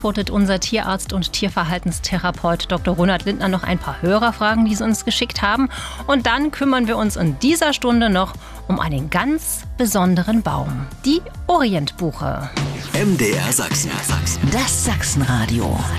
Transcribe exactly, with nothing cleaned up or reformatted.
beantwortet unser Tierarzt und Tierverhaltenstherapeut Doktor Ronald Lindner noch ein paar Hörerfragen, die Sie uns geschickt haben. Und dann kümmern wir uns in dieser Stunde noch um einen ganz besonderen Baum, die Orientbuche. M D R Sachsen. Das Sachsenradio.